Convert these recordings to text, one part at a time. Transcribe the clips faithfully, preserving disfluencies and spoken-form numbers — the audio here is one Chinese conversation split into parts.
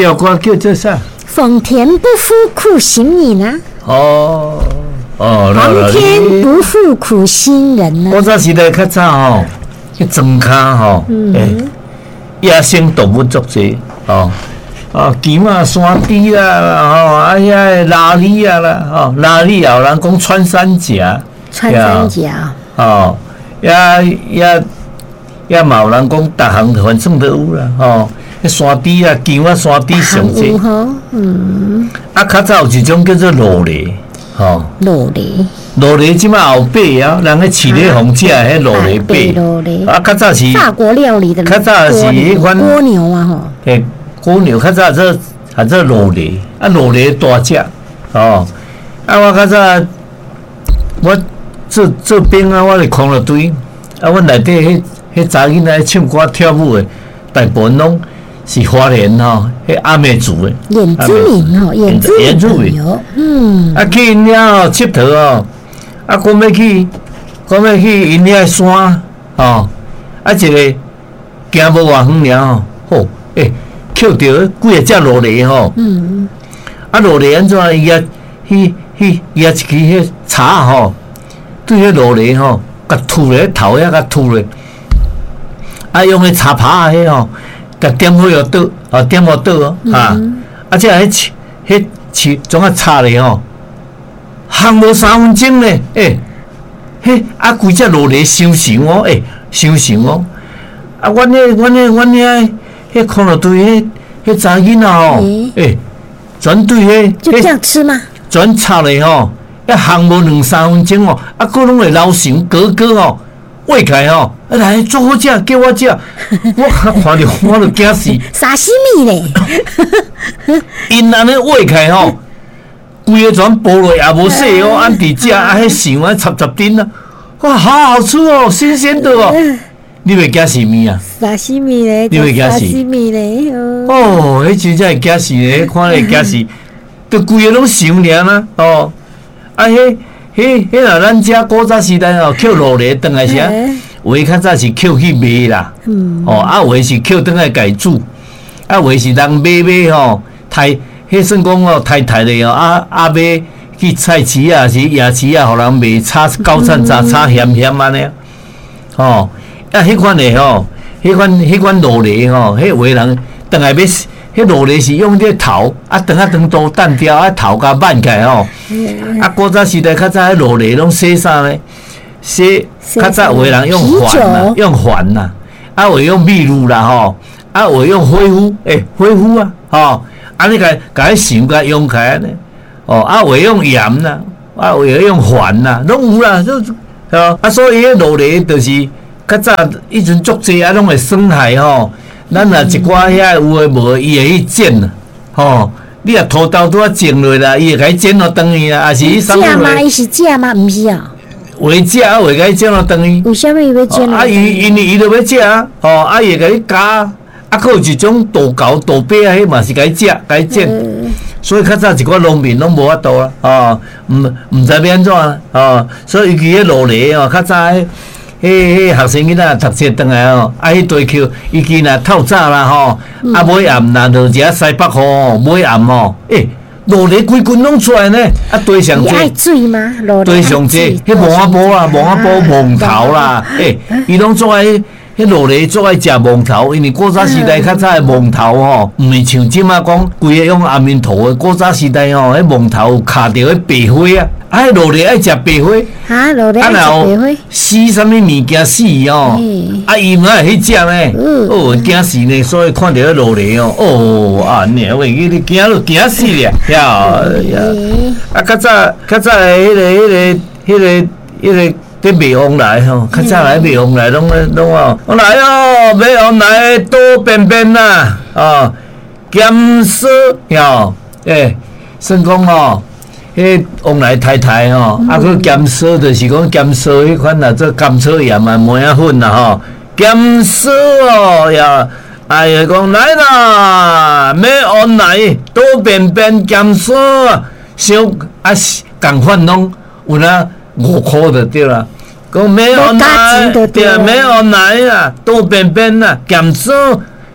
条歌叫做啥？ 奉田不负苦心人啊！ 哦哦， 皇天不负苦心人啊！ 古早时代较早吼，去庄骹吼，诶，野生动物足济吼，啊，鸡啊、山猪啦，吼，啊，遐拉里啊啦，吼，拉里后人讲穿山甲， 穿山甲， 吼，也也也嘛有人讲，逐项反正都有啦，吼。迄山猪啊、鸡啊、山猪上济， 嗯， 啊，较早有一种叫做鹵鹂，吼， 鹵鹂， 鹵鹂即马后背啊，人咧饲咧红食迄鹵鹂背，啊，较早是法国料理的， 较早是迄款蜗牛啊，吼， 嘿，蜗牛较早做还做鹵鹂，啊，鹵鹂大只，哦，啊，我较早我做做兵啊，我咧扛落堆，啊，阮内底迄迄查囡仔唱歌跳舞诶，大部分拢。是花莲吼，迄阿美族诶， 原住民吼，原住民，嗯， 啊去因遐吼佚佗哦，啊讲要去，讲要去因遐山吼，啊一个行无偌远尔吼，吼，诶，捡到几个只鹵鹂吼，嗯，啊鹵鹂安怎伊也去去伊也一支迄叉吼，对迄鹵鹂吼，甲吐咧头遐甲吐咧，啊用迄叉耙迄吼。甲点火药倒，哦点火倒哦，啊，啊即迄迄迄总啊插咧吼，烘无三分钟咧，诶，迄啊规只鹵鹂伤伤哦，诶，伤伤哦，啊，阮迄阮迄阮遐迄看落对迄迄查囡仔吼，诶，全对迄， 就这样吃吗？ 全插咧吼，一烘无两三分钟哦，啊，佫拢会流肠哥哥哦。喂开吼，啊来做好食，叫我食，我看着我都惊死。 沙西米咧， 因安尼喂开吼，规个全剥落也无洗哦，按伫食，啊，迄肠啊插插丁啊，哇，好好吃哦，新鲜的哦。你袂惊死咪啊？ 沙西米咧， 你会惊死？沙西米咧， 哦，迄真正会惊死咧，看咧惊死，都规个拢肠尔啦，哦，啊迄。迄迄若咱遮古早时代吼，捡鹵鹂转来时啊，有诶较早是捡去卖啦，哦，啊有诶是捡转来家煮，啊有诶是人买买吼，抬，迄算讲哦，抬抬咧哦，啊啊买去菜市啊，是夜市啊，互人卖炒高产炸炒咸咸安尼，吼，啊迄款诶吼，迄款迄款鹵鹂吼，迄有诶人转来要。迄鹵鹂是用迄头啊，长啊长多单条啊，头甲挽起来吼。啊，古早时代较早迄鹵鹂拢洗啥呢？洗较早有诶人用环啦，用环啦，啊有用秘鲁啦吼，啊有用火呼，诶火呼啊，吼，啊你甲甲迄肠甲用起来呢，哦，啊有用盐啦，啊有用环啦，拢有啦，都哦，啊所以迄鹵鹂就是较早以前足济啊，拢会损害吼。咱若一寡遐有诶无，伊会去剪啦，吼！你若土豆拄啊剪落啦，伊会甲伊剪落转去啦，还是伊啥物？ 假吗？伊是假吗？毋是啊。 会食啊，会甲伊剪落转去。 为虾米伊要剪落？ 啊，伊因为伊都要食啊，吼！啊，伊会甲伊加，啊，佫有一种豆狗、豆白啊，迄嘛是甲伊食，甲伊剪。所以较早一寡农民拢无法度啦，吼！毋毋知要安怎啊，吼！所以尤其迄鹵鹂哦，较早迄。迄迄学生囡仔读册转来吼，啊，迄地球伊去若透早啦吼，啊买暗啦，落一下西北吼，买暗吼，诶，鹵鹂规群拢出来呢，啊，地上济， 爱水吗？ 地上济，迄毛仔煲啦，毛仔煲蒙头啦，诶，伊拢做爱，迄鹵鹂做爱食蒙头，因为古早时代较早诶蒙头吼，毋是像即马讲规个用暗面涂诶，古早时代吼，迄蒙头有卡着迄白花啊。啊，鹵鹂爱食白花， 啊，鹵鹂爱食白花， 死啥物物件死哦，啊，伊嘛会去食呢，哦，惊死呢，所以看到迄鹵鹂哦，哦，啊，你喂，你惊都惊死了，呀呀，啊，较早较早诶，迄个迄个迄个迄个伫卖王来吼，较早来卖王来拢拢哦，我来哦，卖王来多便便啦，哦，减少哟，诶，算讲哦。迄往来太太吼，啊，佮减少就是讲减少迄款啦，做甘草盐啊、梅啊粉啦吼，减少哦呀，哎呀，讲来啦，要往来多便便减少，小啊，共款拢有啦五箍就对啦，讲要往来对，要往来啊，多便便啦，减少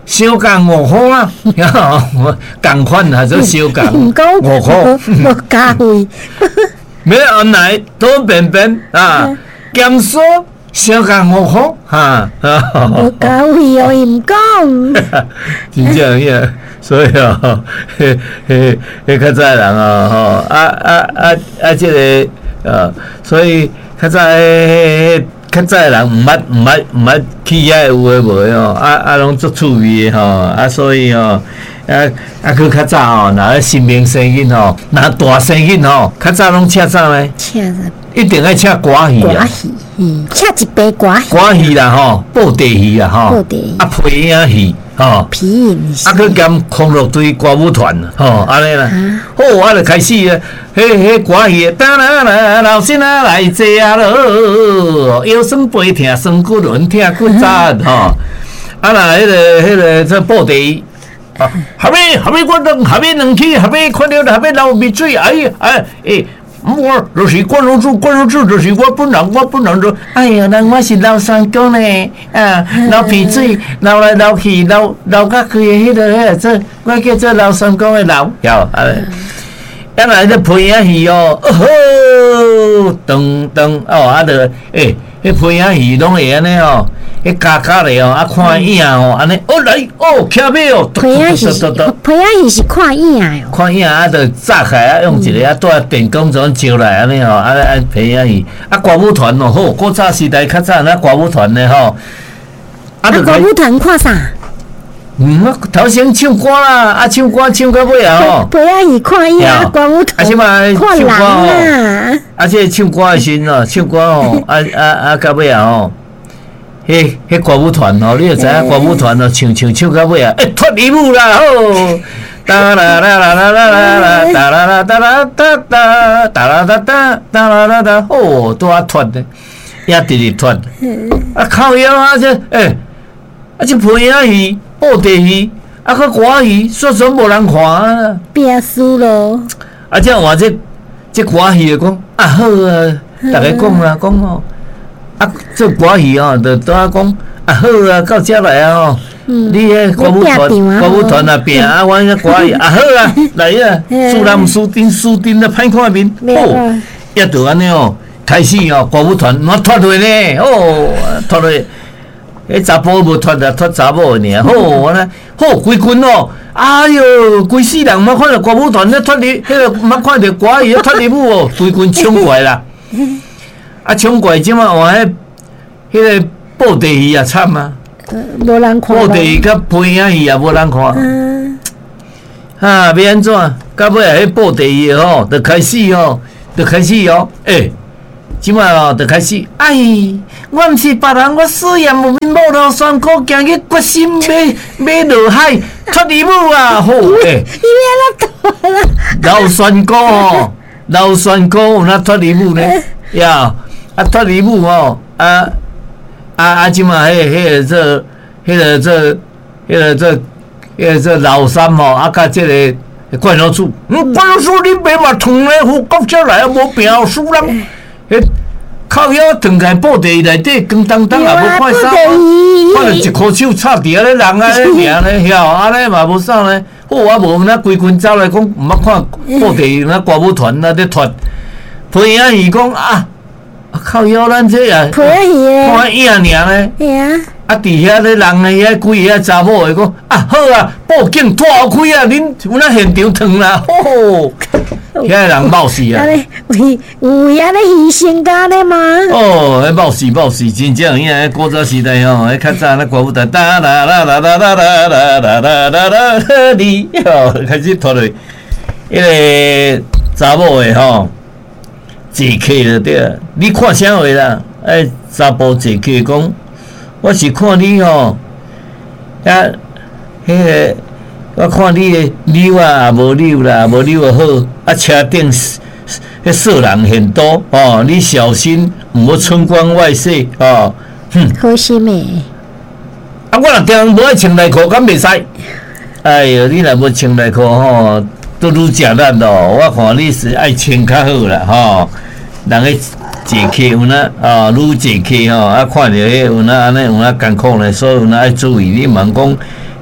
小工五块啊，共款还是小工五块， 无加费。 没按来多便便啊，减少小工五块哈， 无加费哦，伊唔讲。 真正呀，所以哦，迄迄迄较早人哦，吼啊啊啊啊，即个呃，所以较早迄迄。较早人毋捌毋捌毋捌去遐有诶无哦，啊啊拢足趣味诶吼，啊所以哦，啊啊去较早吼，若咧新明生囡吼，若大生囡吼，较早拢请啥呢？ 请啥？ 一定爱请歌戏啊！ 歌戏，嗯，请一杯歌戏。 歌戏啦吼，布袋戏啦吼，啊皮影戏吼， 皮影戏， 啊去兼康乐队歌舞团吼，安尼啦。好，啊就开始啊，迄迄歌戏，哒啦啦，老师啊来坐啊咯，腰酸背痛，酸骨轮痛骨扎吼，啊啦，迄个迄个这布袋戏。啊，后尾后尾我等后尾两去，后尾看到后尾流鼻水，哎呀哎诶。我就是关老师，关老师就是我本人，我本人就哎呀，人我是老山公呢，啊，流鼻水，流来流去，流流甲开迄个迄个这，我叫做老山公的流，有啊，原来这皮影戏哦，哦吼，噔噔哦，啊着诶，迄皮影戏拢会安尼哦，迄加加咧哦，啊看影哦，安尼哦来哦，徛马哦， 皮影戏，皮影戏是看影的哦， 看影啊，着炸开啊，用一个啊带电工怎招来安尼吼，啊啊皮影戏，啊歌舞团哦，好，古早时代较早那歌舞团呢吼， 啊歌舞团看啥？ 嗯，头先唱歌啦，啊唱歌唱到尾啊吼， 陪阿姨看伊啊，歌舞团看人啊， 啊这唱歌的时哦，唱歌吼，啊啊啊到尾啊吼，迄迄歌舞团吼，你就知影歌舞团哦，唱唱唱到尾啊，诶脱离舞啦吼，哒啦啦啦啦啦啦啦，哒啦啦哒啦哒哒，哒啦哒哒哒啦啦哒，哦都啊脱的，也直直脱，啊靠腰啊这诶，啊这皮影戏。布袋戏，啊，佮歌戏，煞煞无人看啊！ 变输咯！ 啊，这话这这歌戏就讲啊好啊，大家讲啦，讲吼，啊，这歌戏哦，就拄啊讲啊好啊，到遮来啊吼，你迄歌舞团，歌舞团啊变啊，阮迄歌戏啊好啊，来啊，输人毋输阵，输阵啊歹看面，哦，也就安尼哦，开始哦，歌舞团哪脱落呢？哦，脱落。迄查甫无脱啦，脱查某尔。好，我呢，好规群哦。哎哟，规世人毋捌看到歌舞团咧脱离，迄个毋捌看到歌戏咧脱离舞哦，规群冲过来啦。啊，冲过来即马换迄迄个布袋戏啊惨啊！ 无人看。 布袋戏甲皮影戏也无人看。嗯。啊，要安怎？到尾啊，迄布袋戏吼，就开始哦，就开始哦，诶。即摆哦，就开始，哎，我毋是别人，我试验有面某路酸苦，今日决心要要落海脱离舞啊！好诶， 伊要哪大啦？ 老酸苦哦，老酸苦有哪脱离舞呢？呀，啊脱离舞哦，啊啊啊！即摆迄迄个这，迄个这，迄个这，迄个这老三哦，啊甲即个关老鼠，嗯，关老鼠你别嘛从来互国家来啊，无病输人。迄靠腰躺在布袋内底，光当当也无看啥，看着一箍手插伫遐咧，人啊咧赢咧，晓安尼嘛无啥咧。好啊，无那规群走来讲，毋捌看布袋那歌舞团那咧脱，皮影戏讲啊，靠腰咱这也皮影戏看影尔咧。啊，伫遐咧，人诶遐规个查某诶讲啊，好啊，报警拖后开啊，恁有那现场烫啦，吼！遐个人冒死啊！ 为有遐咧牺牲干咧吗？ 哦，迄冒死冒死，真正遐古早时代吼，迄较早那歌舞团哒啦啦啦啦啦啦啦啦啦啦啦，你吼开始拖落，迄个查某诶吼，坐客就对啊。你看啥话啦？哎，查甫坐客讲。我是看你吼，啊，迄个我看你的扭啊也无扭啦，无扭啊好，啊车顶迄色人很多哦，你小心毋好春光外泄哦。哼， 好心诶。 啊，我若定无爱穿内裤，敢袂使？哎哟，你若无穿内裤吼，都愈食力咯。我看你是爱穿较好啦吼，人个。坐客有哪啊？愈坐客吼，啊看着迄有哪安尼有哪艰苦咧，所以有哪爱注意。你问讲，迄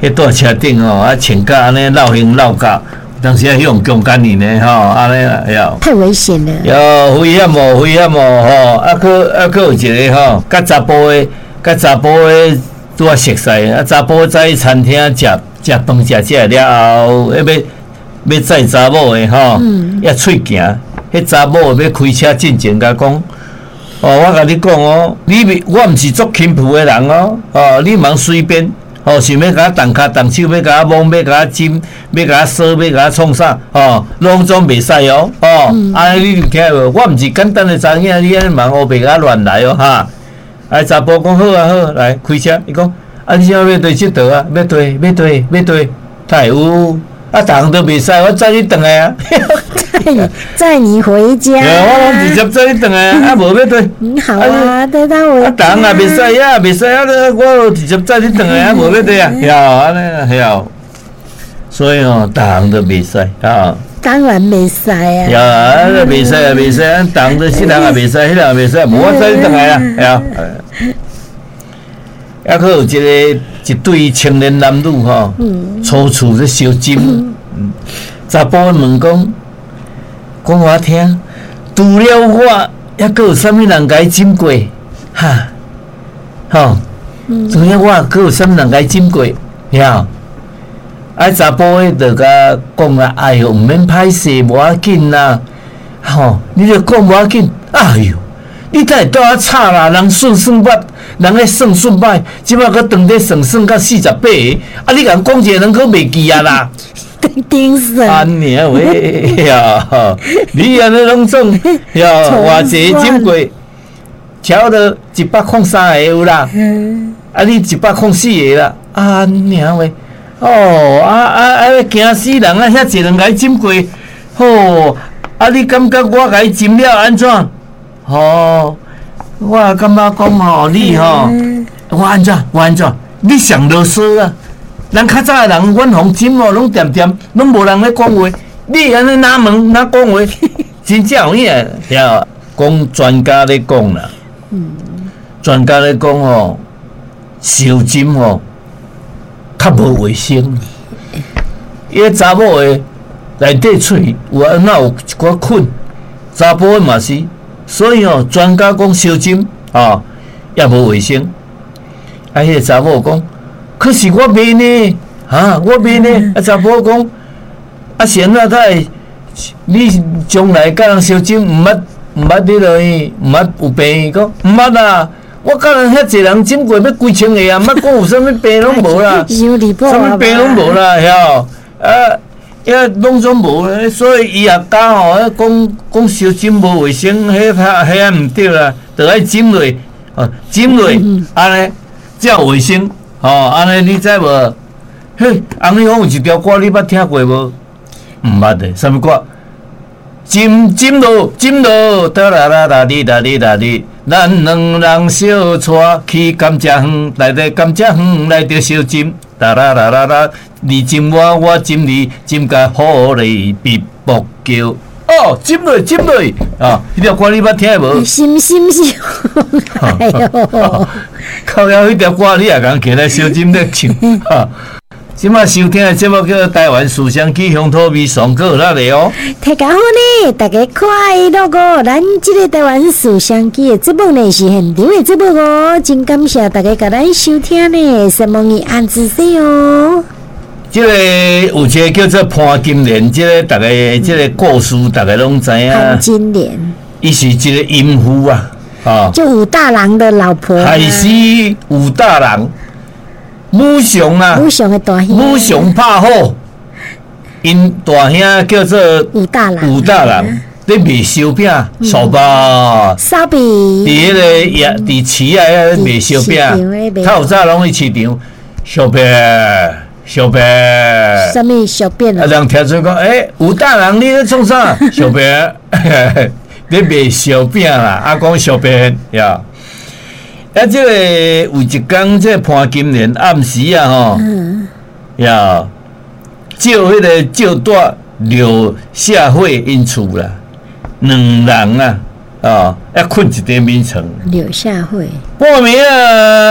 迄大车顶吼，啊穿甲安尼绕行绕甲，当时啊用强奸你呢吼，安尼啊要。 太危险了。 有危险无？危险无？吼，啊佫啊佫有一个吼，甲查甫的，甲查甫的拄啊熟悉，啊查甫在餐厅食食饭食食了后，要要要载查某的吼，也喙行，迄查某要开车进前甲讲。哦，我甲你讲哦，你我毋是做轻浮的人哦，哦，你茫随便，哦，想要甲我动脚动手，要甲我摸，要甲我จิ้，要甲我烧，要甲我创啥，哦，拢总袂使哦，哦，安尼、嗯啊、你听无？我毋是简单的查囝，你安尼茫黑白甲乱来哦，哈！啊，查甫讲好啊好，来开车，伊讲啊，你想要对佚佗啊？要对，要对，要对，太有。啊，逐项都袂使，我载你转来啊！ 载载你回家。 我拢直接载你转来啊！啊，无要对。 嗯，好啊，带他回家。 啊，逐项也袂使啊，袂使啊！我直接载你转来啊，无要对啊，晓安尼晓。所以哦，逐项都袂使啊。 当然袂使啊。 晓啊，袂使啊，袂使啊，逐项都这项也袂使，迄项也袂使，无我载你转来啊，晓。还佫有一个一对青年男女吼，初次咧烧金，嗯，查甫问讲，讲我听，除了我，还佫有啥物人甲伊浸过？哈，吼，除了我，佫有啥物人甲伊浸过？晓？啊，查甫诶，就甲讲啦，哎哟，毋免歹势，无要紧啦，吼，你著讲无要紧，哎哟。你才会倒啊吵啦！人算算捌，人咧算算歹，即摆佫当咧算算到四十八个，啊！你共讲一个人佫袂记啊啦！ 顶算。 安尼啊喂呀！你安尼拢总呀，偌济金过，超到一百零三个有啦。啊，你一百零四个啦，安尼啊喂！哦，啊啊啊！惊死人啊！遐济人甲伊斟过，吼！啊，你感觉我甲伊斟了安怎？哦，我感觉讲吼，你吼，我安怎，我安怎？你上啰嗦啊！人较早的人，阮红金哦，拢掂掂，拢无人咧讲话。你安尼哪问哪讲话？真正有影，晓讲专家咧讲啦。嗯。专家咧讲吼，烧金吼，较无卫生。伊个查某的内底喙有啊，哪有一寡菌？查甫的嘛是。所以哦，专家讲烧金啊，也无卫生。啊，迄个查某讲，可是我袂呢，啊，我袂呢。啊，查甫讲，啊，是安怎才？你将来甲人烧金，毋捌毋捌你落去，毋捌有病？讲毋捌啦，我甲人遐济人浸过，要几千个啊，毋捌讲有啥物病拢无啦，啥物病拢无啦，晓啊。遐拢总无，所以伊也讲吼，讲讲烧金无卫生，迄遐遐毋对啦，着爱浸落，哦，浸落，安尼才有卫生，吼，安尼你知无？嘿，红你讲有一条歌，你捌听过无？毋捌的，啥物歌？浸浸落，浸落，哒啦啦啦哩啦哩啦哩，咱两人小带去甘蔗园，来咧甘蔗园来着烧金。哒啦啦啦啦，你浸我，我浸你，浸甲好利比木叫。哦，浸落浸落啊！迄条歌你捌听无？ 心心是，哎呦！ 靠腰迄条歌你也共起来烧浸咧唱哈。即摆收听的节目叫《台湾思想起乡土味上课》那里哦。 大家好呢，大家快乐哦！咱这个台湾思想起的节目呢是现场的节目哦，真感谢大家甲咱收听呢，什么你按仔细哦。 这个有一个叫做潘金莲，这个大家这个故事大家拢知影。 潘金莲， 伊是一个淫妇啊，啊， 就武大郎的老婆。 还是武大郎。武雄啊， 武雄的大兄， 武雄拍好，因大兄叫做武大郎， 武大郎咧卖烧饼、烧包， 烧饼， 伫迄个夜伫市啊咧卖烧饼，较早拢去市场烧饼、烧饼。 什么烧饼啊？ 啊，人听出讲，诶，武大郎你咧创啥？烧饼，咧卖烧饼啦，啊，讲烧饼呀。啊，这个有一天，这潘金莲暗时啊，吼，呀，照迄个照带刘夏慧因厝啦，两人啊，啊，要困一块面床。 刘夏慧， 半暝啊，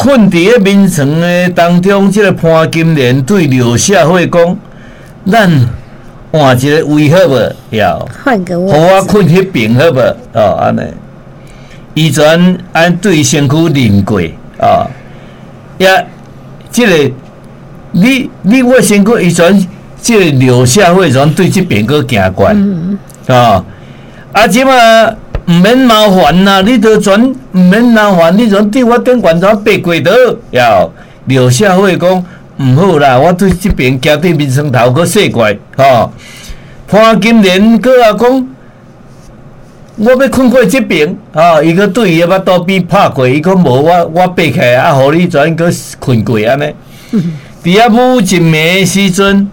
困伫咧眠床的当中，即、这个潘金莲对刘夏慧讲：“咱换一个位好无？要， 换个位， 互我困迄边好无？哦，安尼。伊全按对身躯淋过啊，也即、这个你你我身躯伊全即个刘夏慧全对即边佫行惯，嗯、啊，啊，即嘛。”唔免麻烦啦，你都全唔免麻烦，你全对我顶悬怎爬过倒？要刘夏慧讲唔好啦，我对这边家对面床头佫说怪，吼、哦。潘金莲佫啊讲，我要困过这边，吼，伊佫对伊个巴肚皮拍过，伊讲无我我爬起来，啊，互你全佫困过安尼。伫啊母一暝的时阵，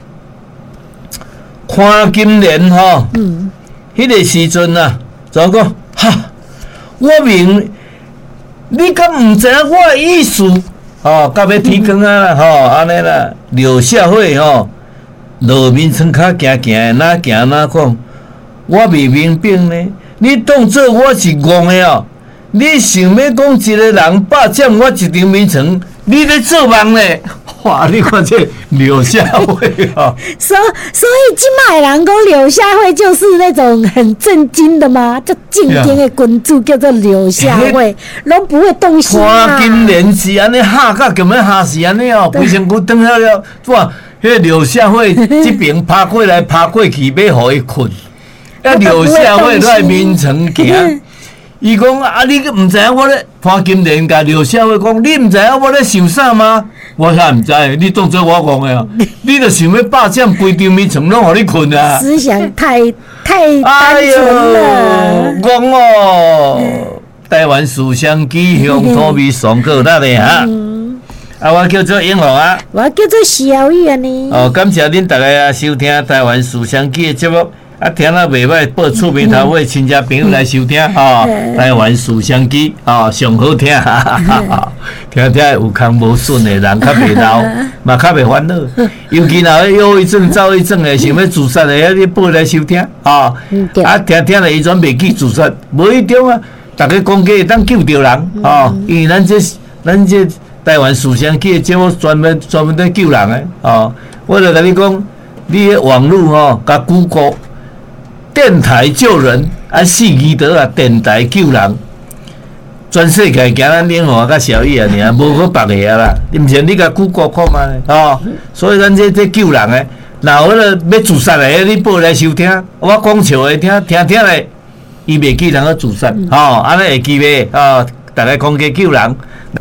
潘金莲吼，嗯，迄个时阵啊。怎讲？哈！我明，你敢唔知影我的意思？哦，到要天光啊啦，吼、哦，安尼啦。刘夏慧吼，路面床骹行行，哪行哪讲，我未明白呢。你当做我是戆的哦？你想要讲一个人霸占我一张眠床，你咧做梦呢？哇！你看这刘夏慧啊， 所所以今麦人讲刘夏慧就是那种很震惊的吗？就静天的君主叫做刘夏慧，拢不会动心啊。 潘金莲是安尼吓甲咁样吓是安尼哦，规身躯转了了，哇！迄个刘夏慧这边爬过来爬过去，要互伊困。啊，刘夏慧在眠床行。伊讲啊，你毋知影我咧潘金莲甲刘夏慧讲，你毋知影我咧想啥吗？我遐毋知，你当做我讲的啊！你著想要霸占规张眠床，拢互你困啊！ 思想太太单纯了。 讲哦，台湾书香机乡土味上课那里哈。啊，我叫做英宏啊。 我叫做小玉啊呢。 哦，感谢恁大家啊收听台湾书香机的节目。啊，听了袂歹，报厝边头尾亲戚朋友来收听吼，台湾书香机吼上好听，哈哈哈！听听有空无顺的人较袂闹，嘛较袂烦恼。尤其若迄忧郁症、躁郁症的，想要自杀的，啊，你报来收听吼。啊，听听了伊全袂去自杀，无迄种啊，逐个讲计会当救着人吼，因为咱这咱这台湾书香机的节目专门专门在救人的吼。我著甲你讲，你的网络吼，甲 Google。电台救人，啊四字倒啊！电台救人，全世界惊咱英华甲小玉啊，尔无个别个啊啦。毋是你甲 Google 看嘛？哦，所以咱这这救人诶，若迄个要自杀诶，你报来收听，我讲笑诶，听听听咧，伊袂记人去自杀，吼、哦，安尼会记袂？哦，大家讲加救人。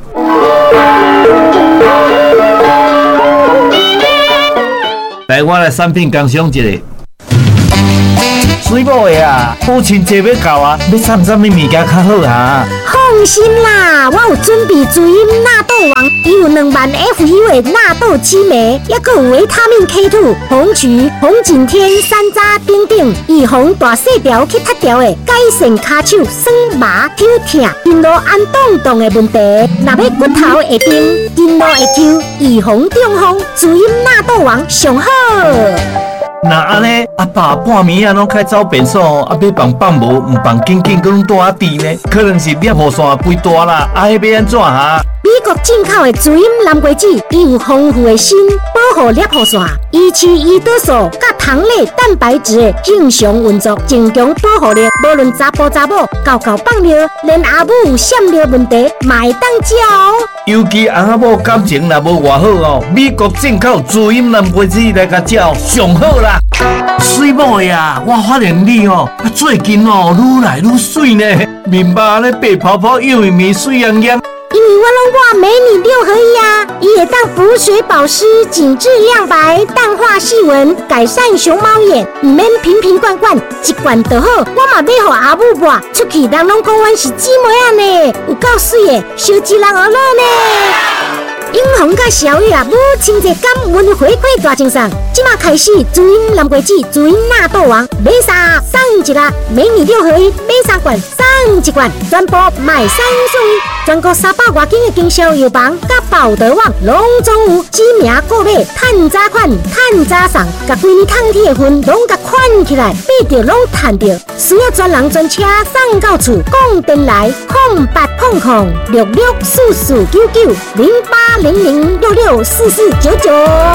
来，我来产品工商一下。水某的啊，母亲节要到啊，要送啥物物件较好啊？ 放心啦，我有准备滋阴纳豆王，伊有两万 F U 的纳豆激酶，也佮有维他命 K 二、红曲、红景天、山楂等等，预防大细条去脱条的，改善骹手酸麻抽痛、筋络按动动的问题。若要骨头会硬、筋络会抽，预防中风，滋阴纳豆王上好。 那安尼，阿爸半暝啊，拢开走便所，啊，要放放无，毋放紧紧，佮拢住啊低呢？可能是尿雨线肥大啦，啊，迄要安怎哈？ 美国进口的滋阴蓝桂枝，伊有丰富的锌，保护尿雨线，伊去胰岛素甲糖类、蛋白质的正常运作，增强保护力。无论查甫查某，狗狗放尿，连阿母有闪尿问题，嘛会当食哦。 尤其翁仔某感情若无偌好哦，美国进口滋阴蓝桂枝来甲食哦，上好啦。水某的啊，我发现你哦，最近哦愈来愈水呢，面目咧白泡泡，又咪咪水洋洋。 因为我拢挂美女六合一啊，伊会当补水保湿、紧致亮白、淡化细纹、改善熊猫眼，唔免瓶瓶罐罐，一罐就好。我嘛要互阿母抹，出去人拢讲阮是姊妹啊呢，有够水的，小智人儿乐呢。英宏甲小玉啊，母亲节感恩回馈大赠送，即马开始滋阴蓝桂枝、滋阴纳豆王，买三送一个，美女六合一，买三罐送一罐，全部卖三送一。 全国三百外间的经销药房，甲宝德网拢总有知名购买趁早款、趁早送，甲规年烫铁的份拢甲款起来，买着拢赚着。需要专人专车送到厝，讲电来空八空空六六四四九九零八零零六六四四九九。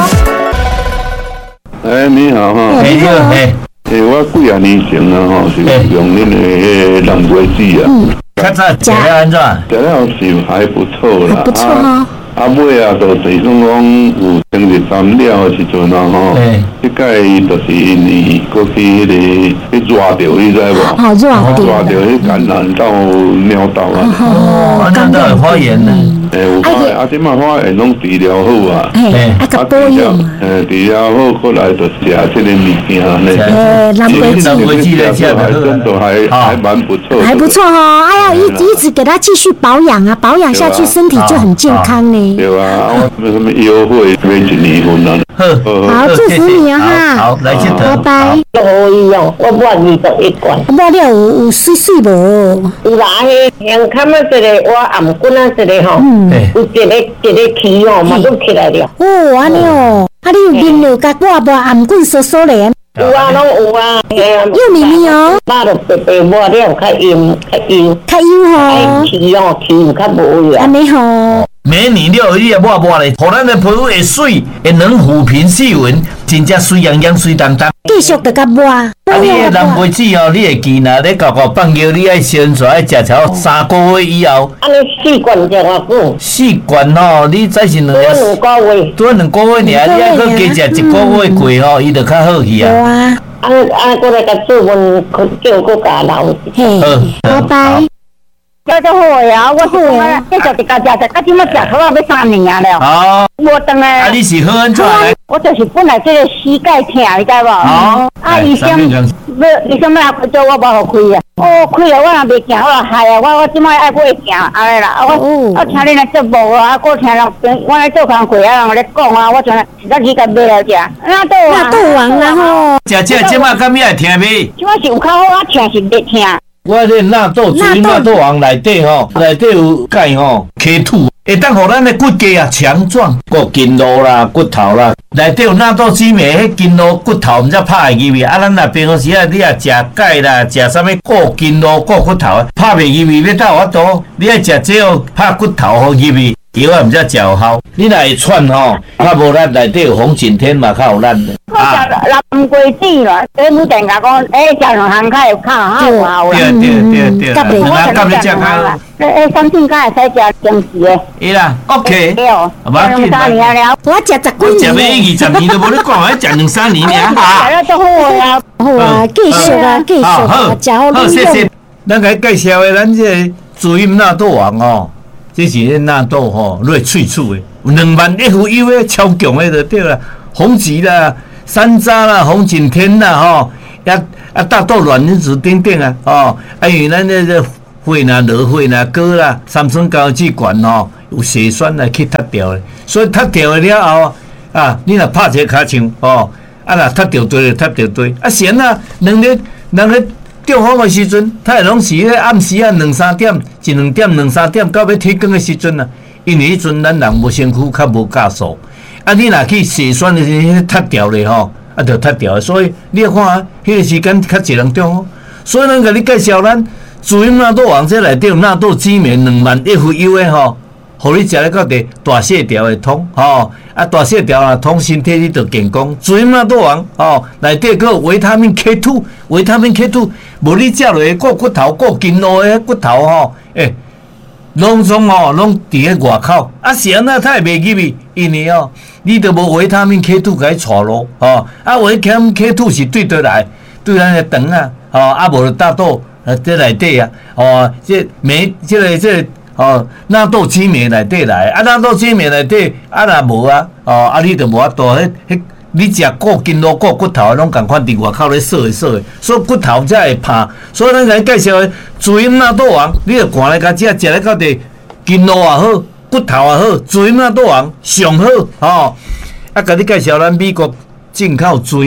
哎，你好哈！ 哎，你好，哎， 诶，我几啊年前啊吼，是用恁的蓝莓子啊， 较早食了安怎？ 食了是还不错啦， 不错哈。 啊尾啊，就是算讲有生日餐了的时阵啊吼，即届就是因为过去迄个去热着，你知无？ 好热着， 热着迄感染到尿道啊。 哦，那都有发炎呢。 诶，有发炎，啊，即马发炎拢治疗好啊。 嘿，啊，甲保养啊。 诶，治疗好，过来就食即个物件呢。 诶，蓝莓子， 蓝莓子来吃还真的还还蛮不错， 还不错哦。哎呀，一一直给他继续保养啊，保养下去身体就很健康呢。 对啊，我什么优惠买一年份啊。 好，祝福你啊哈。 好，来接拜拜。 可以用，我买二十一罐。 买了有有水水无？ 有啦，迄香坎啊，一个我暗棍啊，一个吼，有一个一个起哦，嘛都起来了。 哦，安尼哦，啊，你有面了甲我无暗棍缩缩咧？ 有啊，拢有啊。 又咪咪哦。 买了白白买了较油，较油。 较油吼。 起哦，起有较无呀。 安尼吼。 每年了，你也抹抹咧，互咱的皮肤会水，会能抚平细纹，真正水痒痒、水当当。 继续着甲抹。啊， 你的蓝莓子哦，你会记呐？你搞搞放药，你爱先出爱食超三个月以后。 安尼四罐食偌久？ 四罐吼，你再是两个。 两个月。 多两个月尔，你还佫加食一个月过吼，伊就较好去啊。 啊。 啊啊，过来甲做问，叫佫加留。 嘿，拜拜。 叫做好呀，我好啊，继续一家食食，到即马食到要三年啊了。 哦。 无当来。 啊，你是好安怎嘞？ 我就是本来这个膝盖痛，你知无？哦。啊，医生，要医生要开刀，我无互开啊。哦，开了我若袂行，我害啊！我我即摆爱买行，安尼啦。啊，我我听恁来节目啊，我听人我来做工课啊，人咧讲啊，我像实在去甲买来食。那倒啊， 那倒完啦吼。 食这即摆敢也会痛未？ 即摆是有较好啊，痛是袂痛。 我这纳豆主因纳豆王内底吼，内底有钙吼，K 二，会当互咱的骨骼啊强壮，骨筋络啦、骨头啦，内底有纳豆籽糜，迄筋络骨头毋则拍会入去。啊，咱若平常时啊，你啊食钙啦，食啥物固筋络、固骨头，拍袂入去，要倒我倒，你爱食这哦，拍骨头好入去。药啊，毋则食有效。你若会喘吼，较无咱内底有红景天嘛，较有咱的。 我食蓝桂子啦，所以你定甲讲，诶，食两项较会较好有效啦。 对对对对， 甲袂我甲你食较。 诶，三顿敢会使食平时的。 伊啦 ，OK。 了，两三年了。 我食十几年。 我食要二十年都无你讲，我食两三年尔哈。 食了都好啊。 好啊，继续啊，继续啊，食好利用。 咱甲介绍的，咱这个主音纳豆王哦。这是迄纳豆吼，瑞脆脆的，有两万 F U 的超强的就对啦，红旗啦、山楂啦、红景天啦吼，啊啊大豆卵子子等等啊，哦，啊因为咱这个血啦、落血啦、高啦、三酸高脂管吼，有血栓来去脱掉的，所以脱掉了后啊，你若拍一个骹枪哦，啊若脱掉对就脱掉对，啊闲啊，两日两日。中风的时阵，他会拢是迄暗时啊两三点、一两点、两三点到要天光的时阵啊，因为迄阵咱人无身躯较无加速，啊你若去血栓的时阵脱掉咧吼，啊就脱掉，所以你看啊，迄个时间较侪人中风，所以咱甲你介绍咱主因纳豆王这内底有纳豆籽糜两万 F U 的吼。互你食咧到地大细条会通吼，啊大细条啊通身体你就健康。主因纳豆王吼，内底佫有维他命 K 二，维他命 K 二，无你食落去骨骨头、骨筋络的骨头吼，诶，拢总吼拢伫咧外口，啊是安那它会袂入去，因为哦，你都无维他命 K 二甲伊带路吼，啊维他命 K 二是对倒来，对咱的肠啊，吼啊无就大豆啊这内底啊，哦这没这个这个。哦，纳豆籽糜内底来，啊，纳豆籽糜内底啊，若无啊，哦，啊，你就无法度，迄迄，你食固筋络、固骨头，拢共款伫外口咧说诶说诶，所以骨头才会拍。所以咱甲你介绍诶，主因纳豆王，你着赶来甲食，食咧到底筋络也好，骨头也好，主因纳豆王上好，吼、哦。啊，甲你介绍咱美国进口主因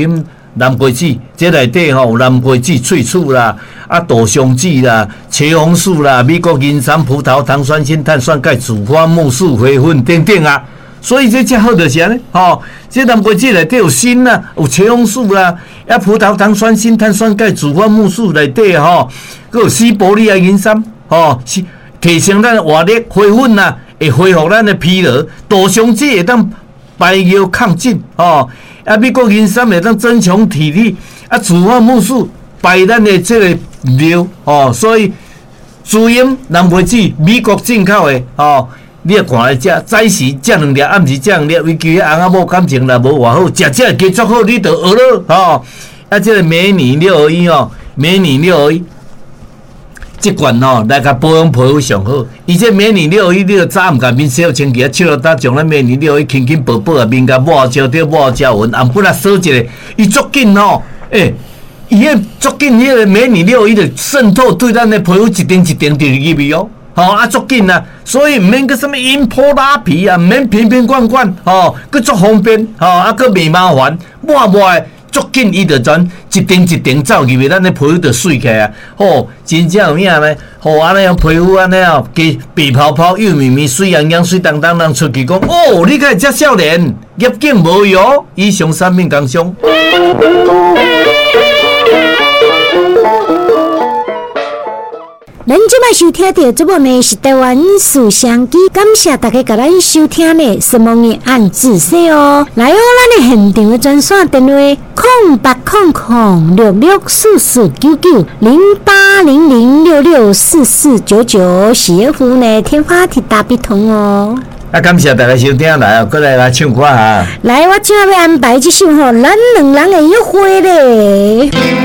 南瓜子，这内底吼有南瓜子萃取啦，啊杜松子啦、茄红素啦、美国银山葡萄糖酸锌碳酸钙主花木素回粉等等啊。所以这才好就是安尼，吼，这南瓜子内底有锌啦，有茄红素啦，啊葡萄糖酸锌碳酸钙主花木素内底吼，佮有西伯利亚银山，吼，是提升咱活力回粉啦，会恢复咱的疲劳。杜松子会当排尿抗菌，吼，啊美国银山会当增强体力，啊主花木素排咱的这个尿，吼，所以主饮南瓜子美国进口的，吼。你也看来食，早时食两粒，暗时食两粒，尤其翁仔某感情若无偌好，食这加足好，你就学了吼。啊，这个美女六合一哦，美女六合一，这罐吼来甲保养皮肤上好。而且美女六合一，你着早暗甲面洗好清气，啊，手落搭将咱美女六合一轻轻薄薄啊，面甲抹焦掉抹焦纹，暗本啊扫一下，伊足紧吼，诶、欸。伊迄足紧，迄个美女六合一的渗透对咱的皮肤一点一点就入去哦。吼、哦、啊，足紧啊，所以毋免个什么阴泡拉皮啊，毋免瓶瓶罐罐，吼，佮足方便，吼啊，佮袂麻烦，抹抹的足紧，伊就全一定一定走入去，咱的皮肤就水起啊，吼，真正有影呢，吼安尼样皮肤安尼哦，加白泡泡、幼绵绵、水洋洋、水当当，人出去讲，哦，你敢会遮少年，业绩无哟，以上产品工商。 咱即摆收听到这部呢是台湾思想机，感谢大家甲咱收听呢，什么嘅按仔细哦。来哦，咱的现场的专线电话：空八空空六六四四九九零八零零六六四四九九，是服务呢天花铁打笔筒哦。 啊，感谢大家收听，来哦，过来来唱歌哈。 来，我今仔要安排一首吼，咱两人的约会咧。